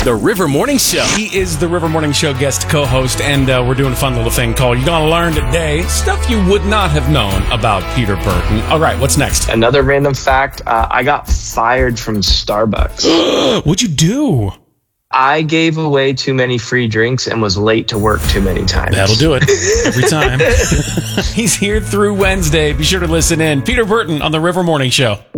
The River Morning Show. He is the River Morning Show guest co-host, and we're doing a fun little thing called You're Gonna Learn Today. Stuff you would not have known about Peter Burton. All right, what's next? Another random fact, I got fired from Starbucks. What'd you do? I gave away too many free drinks and was late to work too many times. That'll do it every time. He's here through Wednesday. Be sure to listen in. Peter Burton on the River Morning Show.